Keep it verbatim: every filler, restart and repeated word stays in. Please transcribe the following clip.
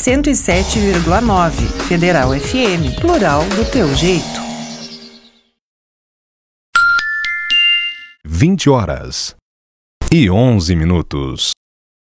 cento e sete vírgula nove. Federal F M, plural do teu jeito. vinte horas e onze minutos.